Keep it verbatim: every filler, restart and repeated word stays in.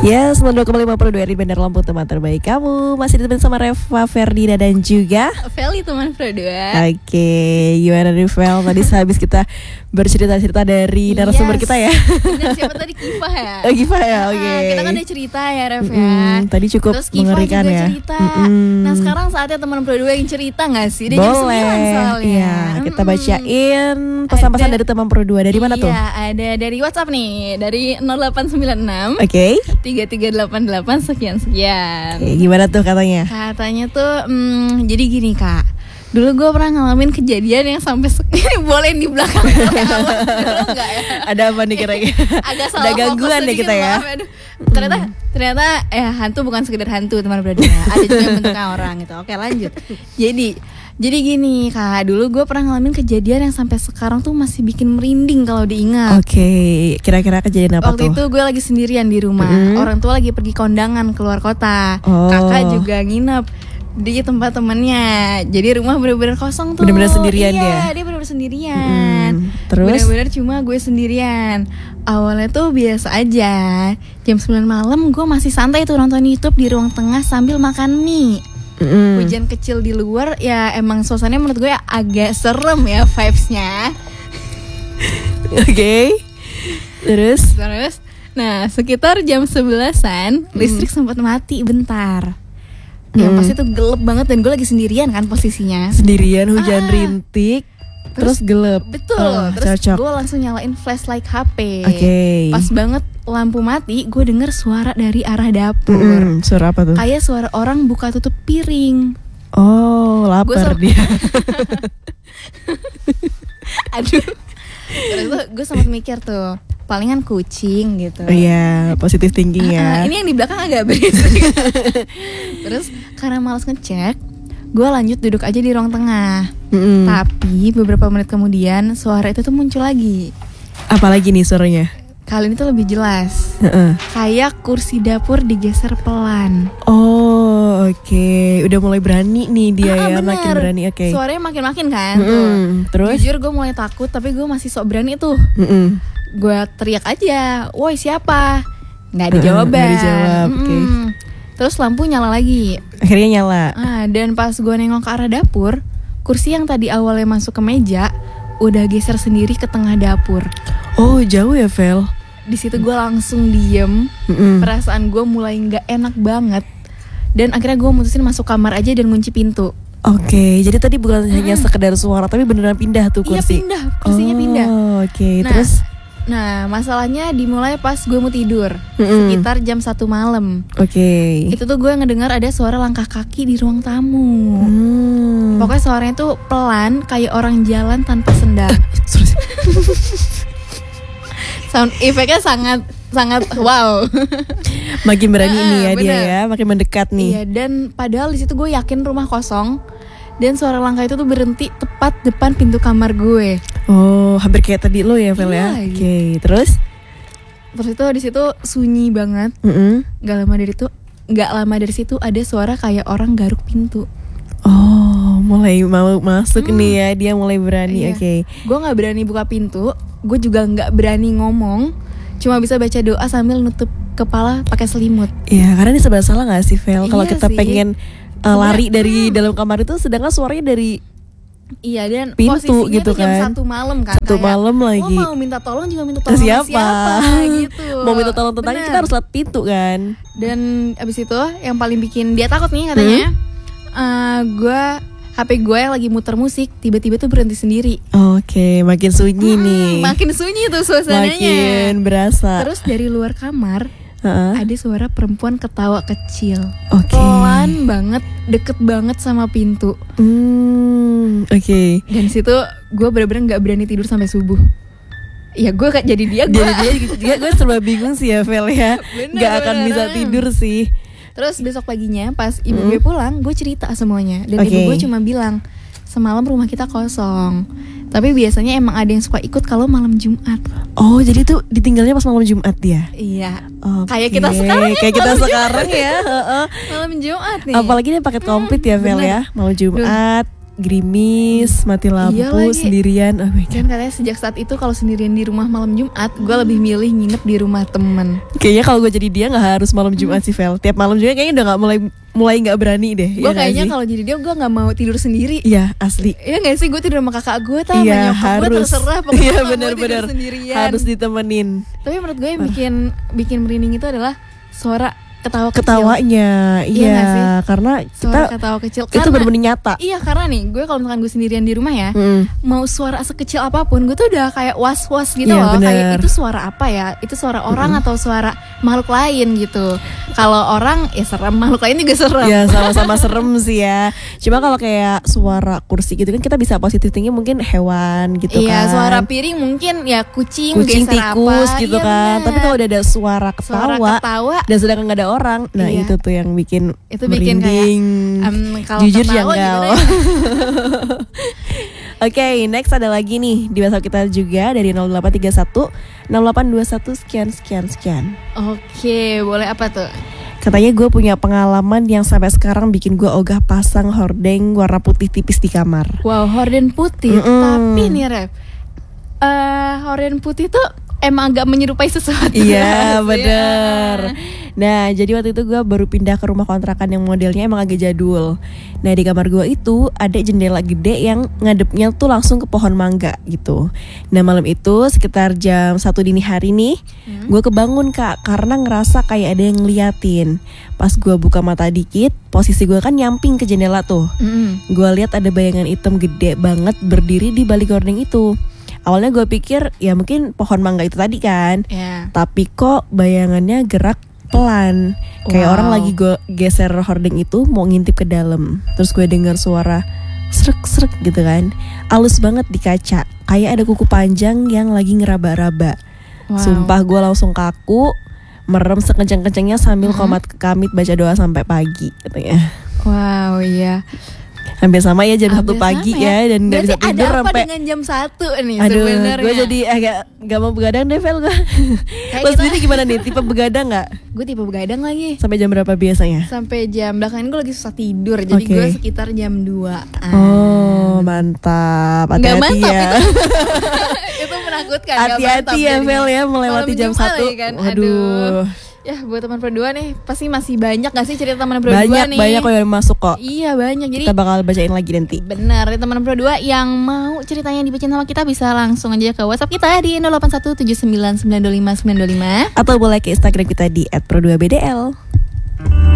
Ya, sembilan puluh dua koma lima puluh dua di Bandar Lampung, teman terbaik kamu. Masih ditemenin sama Reva, Ferdina dan juga Feli, teman berdua. Oke, gimana nih Fel? Tadi sehabis kita bercerita-cerita dari narasumber Yes. kita ya. Bener, siapa tadi? Kifah ya? Oh, Kifah ya, oke. Ah, kita kan udah cerita ya, Rev ya. Mm, tadi cukup Terus Kifah mengerikan juga ya. cerita. Mm-mm. Nah sekarang saatnya teman berdua yang cerita gak sih? Udah jam Boleh, sembilan soalnya. iya. Kita Mm-mm. bacain pesan-pesan Ada- dari teman berdua. Dari mana tuh? Iya, ada dari WhatsApp nih, dari nol delapan sembilan enam Oke. tiga tiga delapan delapan sekian sekian. Oke, gimana tuh katanya? Katanya tuh, hmm, jadi gini kak, dulu gue pernah ngalamin kejadian yang sampai se- ini boleh di belakang boleh awas dulu nggak ya? Ada apa nih kira-kira? Agak salah Ada fokus gangguan deh sedikit, kita ya. maaf, aduh. Ternyata ternyata eh hantu bukan sekedar hantu teman berdua, ada juga yang bentuknya orang gitu. Oke lanjut. Jadi jadi gini kak, dulu gue pernah ngalamin kejadian yang sampai sekarang tuh masih bikin merinding kalau diingat. Oke, kira-kira kejadian apa Waktu tuh? itu gue lagi sendirian di rumah, Mm-hmm. orang tua lagi pergi kondangan keluar kota, Oh. kakak juga nginep di tempat temennya, jadi rumah bener-bener kosong tuh. Bener-bener sendirian iya, dia? dia bener-bener sendirian. Mm, terus? Bener-bener cuma gue sendirian. Awalnya tuh biasa aja, jam sembilan malam gue masih santai tuh nonton YouTube di ruang tengah sambil makan mie. Mm-mm. Hujan kecil di luar, ya emang suasananya menurut gue agak serem ya vibes-nya. Oke. Terus? Terus, nah sekitar jam sebelasan listrik sempat mati bentar. Ya Hmm. pasti tuh gelap banget dan gue lagi sendirian kan posisinya. Sendirian hujan Ah. rintik, terus, gelap. Betul. Oh, Terus cocok. gue langsung nyalain flashlight H P. Oke. Pas banget lampu mati, gue denger suara dari arah dapur. Mm-mm, suara apa tuh? Kayak suara orang buka tutup piring. Oh, Gua lapar sem- dia. Aduh. Terus tuh gue sempat mikir tuh, palingan kucing gitu. Iya, positif thinking Ah, ya. ini yang di belakang agak berisik. Terus karena malas ngecek, gue lanjut duduk aja di ruang tengah. Mm-mm. Tapi beberapa menit kemudian suara itu tuh muncul lagi. Apalagi nih suaranya? Kali ini tuh lebih jelas. Heeh. Kayak kursi dapur digeser pelan. Oh, oke. Udah mulai berani nih dia Ah, ya, bener. makin berani. Oke. Suaranya makin-makin kan tuh. Mm-mm. Terus? Jujur gue mulai takut, tapi gue masih sok berani tuh. Mm-mm. Gue teriak aja, woi siapa? Nggak ada Heeh, jawaban. nggak dijawab, oke. Mm-mm. Terus lampu nyala lagi. Akhirnya nyala. Ah, dan pas gue nengok ke arah dapur, kursi yang tadi awalnya masuk ke meja udah geser sendiri ke tengah dapur. Oh, jauh ya, Vel? Di situ gue langsung diem, Mm-mm. perasaan gue mulai nggak enak banget. Dan akhirnya gue mutusin masuk kamar aja dan kunci pintu. Oke, jadi tadi bukan hanya sekedar suara, tapi beneran pindah tuh Iya kursi. pindah, kursinya oh, pindah. Oke, Nah, terus? Nah, masalahnya dimulai pas gue mau tidur, Mm-mm. sekitar jam satu malam. Oke. Itu tuh gue ngedengar ada suara langkah kaki di ruang tamu. Hmm. Pokoknya suaranya tuh pelan, kayak orang jalan tanpa sendal. Sorry. Sound efeknya sangat sangat wow. Makin berani Ah, nih ya dia bener. ya, makin mendekat nih. Iya, dan padahal di situ gue yakin rumah kosong dan suara langkah itu tuh berhenti tepat depan pintu kamar gue. Oh, hampir kayak tadi lo ya, Vel ya. Iya, Oke, terus? Terus itu di situ sunyi banget. Mm-mm. Gak lama dari itu, gak lama dari situ ada suara kayak orang garuk pintu. Oh, mulai mau masuk Hmm. nih ya, dia mulai berani. Iya. Oke. Gue nggak berani buka pintu, gue juga nggak berani ngomong, cuma bisa baca doa sambil nutup kepala pakai selimut. Ya, karena ini serba salah gak sih, Vel? Kalau Iya kita sih. pengen uh, lari Sebenarnya, dari hmm. dalam kamar itu, sedangkan suaranya dari Iya, dan Pintu posisinya gitu tuh jam kan. satu malam kan. satu Kayak, malam lagi. Lo mau minta tolong juga minta tolong sama siapa? siapa gitu. Mau minta tolong tetangga, Bener. kita harus lihat pintu kan. Dan abis itu yang paling bikin dia takut nih katanya, eh gue H P gue yang lagi muter musik tiba-tiba tuh berhenti sendiri. Oke, makin sunyi Hmm, nih. Makin sunyi tuh suasananya. Makin berasa. Terus dari luar kamar Heeh. ada suara perempuan ketawa kecil. Oke. Pelan banget, deket banget sama pintu. Hmm, oke. Dan situ gue bener-bener nggak berani tidur sampai subuh. Ya gue kayak jadi dia gue. Jadi dia, dia gue serba bingung sih ya, Vel ya. Bener, Gak akan bener. bisa tidur sih. Terus besok paginya pas ibu Hmm. gue pulang, gue cerita semuanya. Dan Oke. ibu gue cuma bilang, semalam rumah kita kosong. Tapi biasanya emang ada yang suka ikut kalau malam Jumat. Oh, jadi tuh ditinggalnya pas malam Jumat dia. Iya. Oke. Kayak kita sekarang ya, Kayak kita malam sekarang ya. heeh. Malam Jumat nih. Apalagi dia paket komplit ya, Vel bener. ya. Malam Jumat. gerimis, mati lampu, Iya lagi. sendirian. Oh my Dan god. katanya sejak saat itu kalau sendirian di rumah malam Jumat, gue lebih milih nginep di rumah temen. Kayaknya kalau gue jadi dia nggak harus malam Jumat sih, Vel. Tiap malam Jumat kayaknya udah nggak mulai mulai nggak berani deh. Gue Iya nggak kayaknya sih? kalau jadi dia gue nggak mau tidur sendiri. Iya asli. Iya gak sih, gue tidur sama kakak gue tau, sama Iya nyokap gue harus. terserah, pokoknya Iya gak mau benar-benar tidur sendirian. harus ditemenin. Tapi menurut gue yang bikin bikin merinding itu adalah suara ketawa kecil. Ketawanya, Iya nggak sih? iya karena kita Suara ketawa kecil. itu Karena- benar-benar nyata. Iya karena nih, gue kalau misalkan gue sendirian di rumah ya, Mm. mau suara sekecil apapun, gue tuh udah kayak was-was gitu Iya, loh. bener. Kayak itu suara apa ya? Itu suara orang atau suara makhluk lain gitu. Kalau orang ya serem, makhluk lain juga serem. Ya sama-sama serem sih ya. Cuma kalau kayak suara kursi gitu kan kita bisa positif tinggi mungkin hewan gitu Iya, kan. suara piring mungkin ya kucing, Kucing, geser tikus apa. gitu Iya, kan. bener. Tapi kalau udah ada suara ketawa, suara ketawa dan sedangkan nggak ada orang, nah Iya. itu tuh yang bikin itu bikin kayak merinding. em, kalau Jujur ketawa janggal. gimana ya? Oke, next ada lagi nih di WhatsApp kita juga dari nol delapan tiga satu enam delapan dua satu sekian sekian sekian. Oke, boleh apa tuh? Katanya gue punya pengalaman yang sampai sekarang bikin gue ogah pasang hordeng warna putih tipis di kamar. Wow, horden putih. Mm-mm. Tapi nih Rep, eh horden putih tuh emang agak menyerupai sesuatu. Iya Sih. bener. Nah jadi waktu itu gue baru pindah ke rumah kontrakan yang modelnya emang agak jadul. Nah di kamar gue itu ada jendela gede yang ngadepnya tuh langsung ke pohon mangga gitu. Nah malam itu sekitar jam satu dini hari nih, gue kebangun kak karena ngerasa kayak ada yang ngeliatin. Pas gue buka mata dikit, posisi gue kan nyamping ke jendela tuh. Mm-mm. Gue lihat ada bayangan hitam gede banget berdiri di balik gordeng itu. Awalnya gue pikir ya mungkin pohon mangga itu tadi kan. Ya. Tapi kok bayangannya gerak pelan. Kayak Wow. orang lagi gue geser hordeng itu mau ngintip ke dalam. Terus gue dengar suara srek-srek gitu kan. Halus banget di kaca. Kayak ada kuku panjang yang lagi ngeraba-raba. Wow. Sumpah gue langsung kaku, merem sekencang-kencangnya sambil Mhm. komat kamit baca doa sampai pagi katanya. Wow, iya. Hampir sama ya jam Hampir satu pagi sama ya dan gak Berarti bisa tidur ada apa sampai dengan jam satu nih aduh, sebenarnya? gue jadi agak gak mau begadang deh, Vel gue. Kayak Lo kita- sendiri gimana nih? Tipe begadang gak? Gue tipe begadang lagi. Sampai jam berapa biasanya? Sampai jam belakangan gue lagi susah tidur. Jadi Oke. gue sekitar jam dua. Oh mantap. Nggak Hati-hati mantap ya. itu. Itu menakutkan. nggak Hati-hati mantap ya jadinya. Vel ya melewati Malam jam Jumat satu. lagi kan. Waduh. Aduh. Ya buat teman berdua nih pasti masih banyak gak sih cerita teman berdua Banyak nih? banyak kok yang masuk kok. Iya banyak. Jadi Kita bakal bacain lagi nanti. benar, teman berdua yang mau ceritanya dibacain sama kita bisa langsung aja ke WhatsApp kita di nol delapan satu tujuh sembilan sembilan dua lima sembilan dua lima. Atau boleh ke Instagram kita di et pro dua b d l.